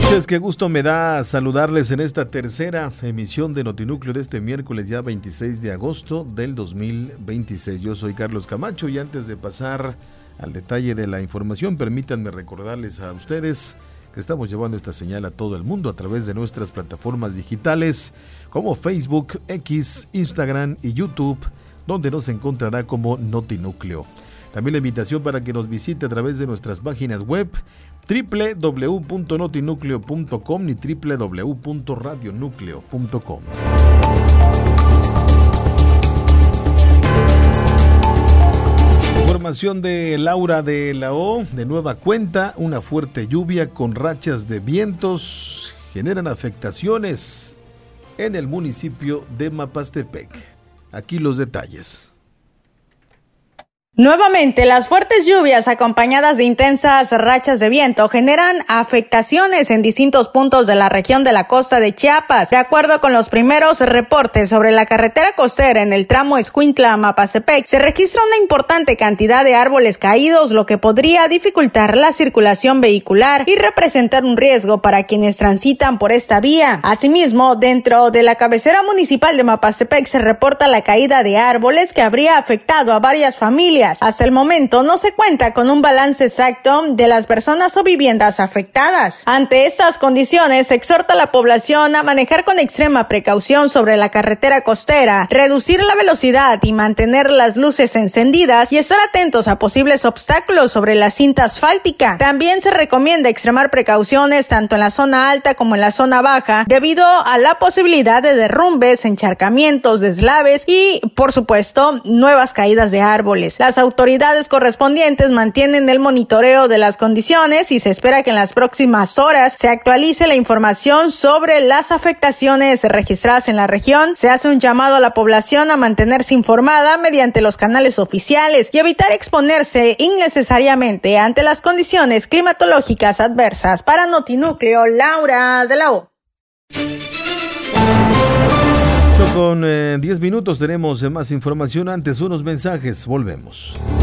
noches, qué gusto me da saludarles en esta tercera emisión de Notinúcleo de este miércoles ya 26 de agosto del 2026. Yo soy Carlos Camacho y antes de pasar al detalle de la información, permítanme recordarles a ustedes que estamos llevando esta señal a todo el mundo a través de nuestras plataformas digitales como Facebook, X, Instagram y YouTube, donde nos encontrará como Notinúcleo. También la invitación para que nos visite a través de nuestras páginas web www.notinucleo.com y www.radionucleo.com. Información de Laura de la O, de nueva cuenta, una fuerte lluvia con rachas de vientos generan afectaciones en el municipio de Mapastepec. Aquí los detalles. Nuevamente, las fuertes lluvias acompañadas de intensas rachas de viento generan afectaciones en distintos puntos de la región de la costa de Chiapas. De acuerdo con los primeros reportes sobre la carretera costera en el tramo Escuintla-Mapastepec, se registra una importante cantidad de árboles caídos, lo que podría dificultar la circulación vehicular y representar un riesgo para quienes transitan por esta vía. Asimismo, dentro de la cabecera municipal de Mapastepec se reporta la caída de árboles que habría afectado a varias familias. Hasta el momento no se cuenta con un balance exacto de las personas o viviendas afectadas. Ante estas condiciones, se exhorta a la población a manejar con extrema precaución sobre la carretera costera, reducir la velocidad y mantener las luces encendidas y estar atentos a posibles obstáculos sobre la cinta asfáltica. También se recomienda extremar precauciones tanto en la zona alta como en la zona baja debido a la posibilidad de derrumbes, encharcamientos, deslaves y, por supuesto, nuevas caídas de árboles. Las autoridades correspondientes mantienen el monitoreo de las condiciones y se espera que en las próximas horas se actualice la información sobre las afectaciones registradas en la región. Se hace un llamado a la población a mantenerse informada mediante los canales oficiales y evitar exponerse innecesariamente ante las condiciones climatológicas adversas. Para Notinúcleo, Laura de la O. Con 10 minutos tenemos más información. Antes unos mensajes, volvemos.